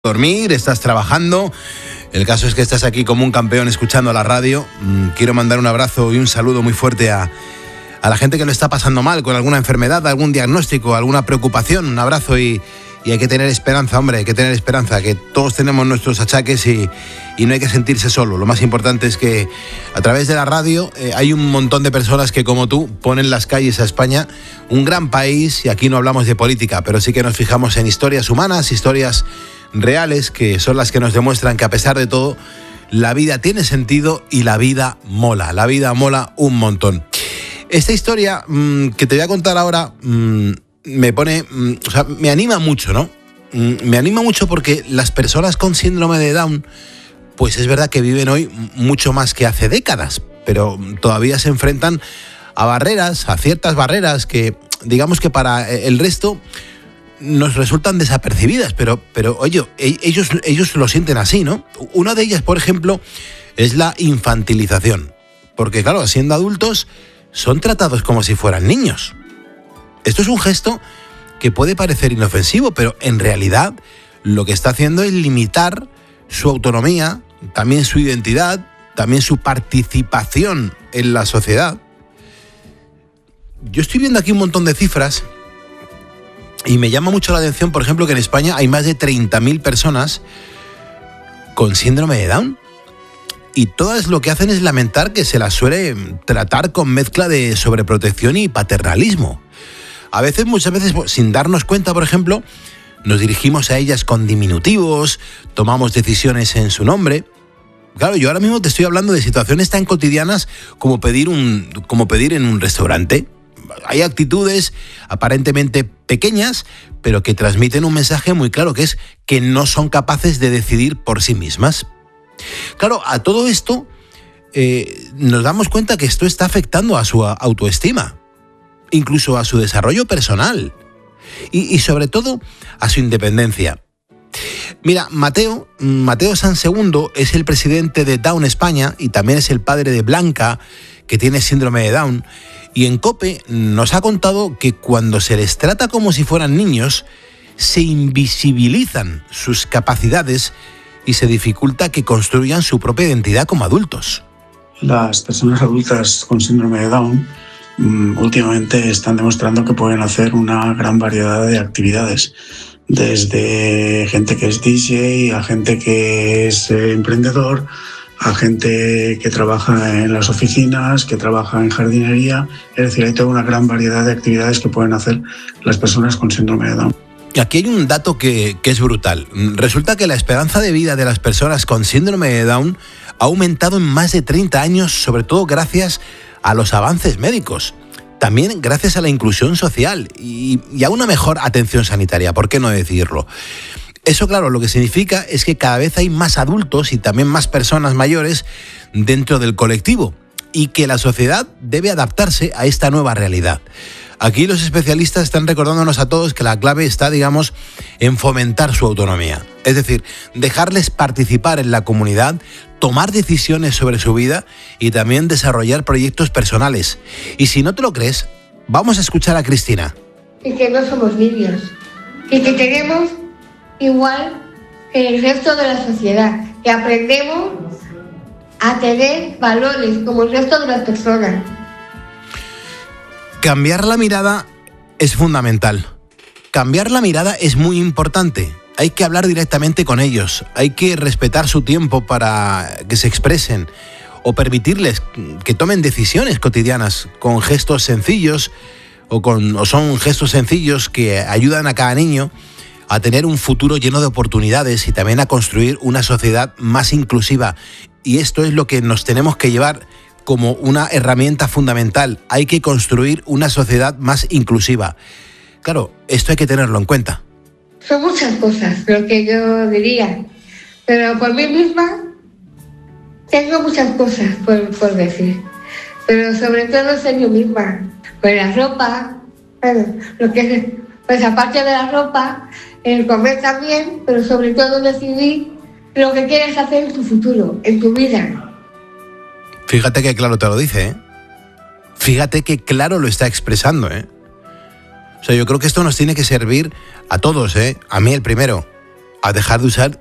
dormir, estás trabajando. El caso es que estás aquí como un campeón escuchando la radio. Quiero mandar un abrazo y un saludo muy fuerte a la gente que lo está pasando mal con alguna enfermedad, algún diagnóstico, alguna preocupación. Un abrazo y hay que tener esperanza, hombre, hay que tener esperanza, que todos tenemos nuestros achaques y no hay que sentirse solo. Lo más importante es que a través de la radio hay un montón de personas que, como tú, ponen las calles a España, un gran país, y aquí no hablamos de política, pero sí que nos fijamos en historias humanas, historias reales, que son las que nos demuestran que a pesar de todo, la vida tiene sentido y la vida mola un montón. Esta historia que te voy a contar ahora me anima mucho, ¿no? Me anima mucho porque las personas con síndrome de Down, pues es verdad que viven hoy mucho más que hace décadas, pero todavía se enfrentan a ciertas barreras que, digamos que para el resto nos resultan desapercibidas, pero oye, ellos lo sienten así, ¿no? Una de ellas, por ejemplo, es la infantilización, porque claro, siendo adultos, son tratados como si fueran niños. Esto es un gesto que puede parecer inofensivo, pero en realidad lo que está haciendo es limitar su autonomía, también su identidad, también su participación en la sociedad. Yo estoy viendo aquí un montón de cifras y me llama mucho la atención, por ejemplo, que en España hay más de 30.000 personas con síndrome de Down. Y todas lo que hacen es lamentar que se las suele tratar con mezcla de sobreprotección y paternalismo. Muchas veces, sin darnos cuenta, por ejemplo, nos dirigimos a ellas con diminutivos, tomamos decisiones en su nombre. Claro, yo ahora mismo te estoy hablando de situaciones tan cotidianas como pedir en un restaurante. Hay actitudes aparentemente pequeñas, pero que transmiten un mensaje muy claro, que es que no son capaces de decidir por sí mismas. Claro, a todo esto nos damos cuenta que esto está afectando a su autoestima, incluso a su desarrollo personal y sobre todo a su independencia. Mira, Mateo Sansegundo es el presidente de Down España y también es el padre de Blanca, que tiene síndrome de Down, y en COPE nos ha contado que cuando se les trata como si fueran niños, se invisibilizan sus capacidades y se dificulta que construyan su propia identidad como adultos. Las personas adultas con síndrome de Down últimamente están demostrando que pueden hacer una gran variedad de actividades, desde gente que es DJ, a gente que es emprendedor, a gente que trabaja en las oficinas, que trabaja en jardinería. Es decir, hay toda una gran variedad de actividades que pueden hacer las personas con síndrome de Down. Aquí hay un dato que es brutal. Resulta que la esperanza de vida de las personas con síndrome de Down ha aumentado en más de 30 años, sobre todo gracias a los avances médicos. También gracias a la inclusión social y a una mejor atención sanitaria, ¿por qué no decirlo? Eso, claro, lo que significa es que cada vez hay más adultos y también más personas mayores dentro del colectivo y que la sociedad debe adaptarse a esta nueva realidad. Aquí los especialistas están recordándonos a todos que la clave está, digamos, en fomentar su autonomía. Es decir, dejarles participar en la comunidad, tomar decisiones sobre su vida y también desarrollar proyectos personales. Y si no te lo crees, vamos a escuchar a Cristina. Y que no somos niños. Y que tenemos igual que el resto de la sociedad. Que aprendemos a tener valores como el resto de las personas. Cambiar la mirada es fundamental. Cambiar la mirada es muy importante. Hay que hablar directamente con ellos. Hay que respetar su tiempo para que se expresen o permitirles que tomen decisiones cotidianas con gestos sencillos o son gestos sencillos que ayudan a cada niño a tener un futuro lleno de oportunidades y también a construir una sociedad más inclusiva. Y esto es lo que nos tenemos que llevar como una herramienta fundamental. Hay que construir una sociedad más inclusiva. Claro, esto hay que tenerlo en cuenta. Son muchas cosas lo que yo diría, pero por mí misma tengo muchas cosas por decir, pero sobre todo soy yo misma. Pues la ropa, bueno, lo que es, pues aparte de la ropa, el comer también, pero sobre todo decidir lo que quieres hacer en tu futuro, en tu vida. Fíjate que claro te lo dice, ¿eh? Fíjate que claro lo está expresando, ¿eh? O sea, yo creo que esto nos tiene que servir a todos, ¿eh? A mí el primero. a dejar de usar